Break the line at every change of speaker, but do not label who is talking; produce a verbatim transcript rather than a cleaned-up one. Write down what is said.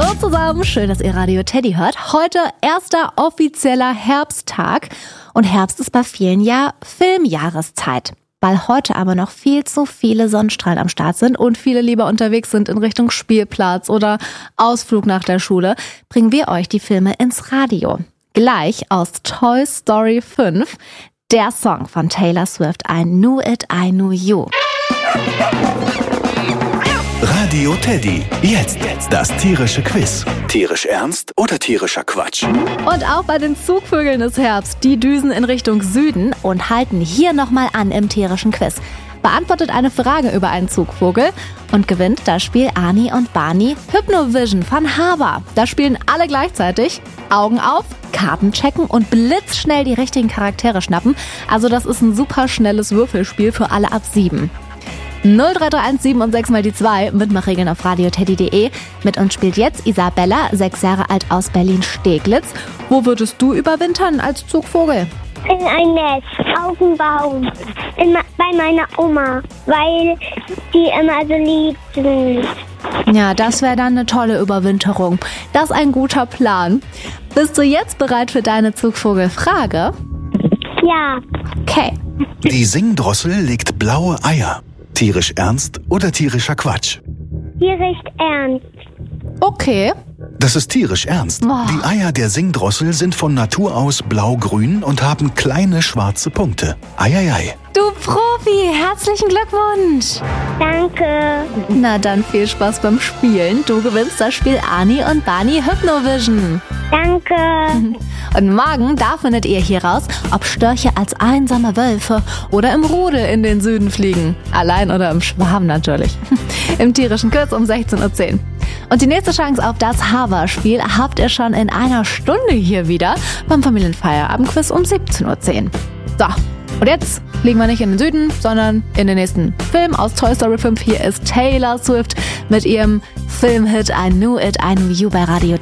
Hallo zusammen, schön, dass ihr Radio Teddy hört. Heute erster offizieller Herbsttag und Herbst ist bei vielen ja Filmjahreszeit. Weil heute aber noch viel zu viele Sonnenstrahlen am Start sind und viele lieber unterwegs sind in Richtung Spielplatz oder Ausflug nach der Schule, bringen wir euch die Filme ins Radio. Gleich aus Toy Story fünf, der Song von Taylor Swift, I Knew It, I Knew You.
Radio Teddy, jetzt das tierische Quiz. Tierisch ernst oder tierischer Quatsch?
Und auch bei den Zugvögeln ist Herbst. Die düsen in Richtung Süden und halten hier nochmal an im tierischen Quiz. Beantwortet eine Frage über einen Zugvogel und gewinnt das Spiel Ani und Barney Hypnovision von Haber. Da spielen alle gleichzeitig. Augen auf, Karten checken und blitzschnell die richtigen Charaktere schnappen. Also das ist ein super schnelles Würfelspiel für alle ab sieben. null drei drei eins sieben und sechs mal die zwei, Mitmachregeln auf radioteddy punkt de. Mit uns spielt jetzt Isabella, sechs Jahre alt aus Berlin-Steglitz. Wo würdest du überwintern als Zugvogel?
In ein Nest, auf dem Baum, in, bei meiner Oma, weil die immer so lieb sind.
Ja, das wäre dann eine tolle Überwinterung. Das ist ein guter Plan. Bist du jetzt bereit für deine Zugvogelfrage?
Ja.
Okay.
Die Singdrossel legt blaue Eier. Tierisch ernst oder tierischer Quatsch?
Tierisch ernst.
Okay.
Das ist tierisch ernst.
Oh.
Die Eier der Singdrossel sind von Natur aus blau-grün und haben kleine schwarze Punkte. Eieiei.
Du Profi, herzlichen Glückwunsch.
Danke.
Na dann viel Spaß beim Spielen. Du gewinnst das Spiel Ani und Barney Hypnovision.
Danke.
Und morgen, da findet ihr hier raus, ob Störche als einsame Wölfe oder im Rudel in den Süden fliegen. Allein oder im Schwarm natürlich. Im tierischen Quiz um sechzehn Uhr zehn. Und die nächste Chance auf das Haber-Spiel habt ihr schon in einer Stunde hier wieder beim Familienfeierabendquiz um siebzehn Uhr zehn. So, und jetzt fliegen wir nicht in den Süden, sondern in den nächsten Film aus Toy Story fünf. Hier ist Taylor Swift mit ihrem Filmhit I Knew It, I Knew You bei Radio